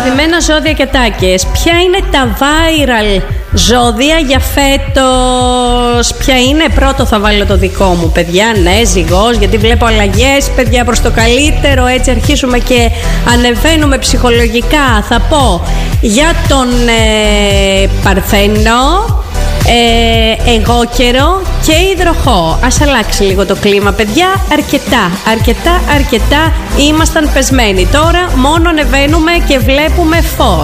Αγαπημένα ζώδια και τάκες, ποια είναι τα viral ζώδια για φέτος? Ποια είναι? Πρώτο θα βάλω το δικό μου, παιδιά. Ναι, ζυγός, γιατί βλέπω αλλαγές, παιδιά, προς το καλύτερο. Έτσι αρχίσουμε και ανεβαίνουμε ψυχολογικά. Θα πω για τον Παρθένο, εγώ καιρό και υδροχό. Ας αλλάξει λίγο το κλίμα, παιδιά. Αρκετά ήμασταν πεσμένοι. Τώρα μόνο ανεβαίνουμε και βλέπουμε φως.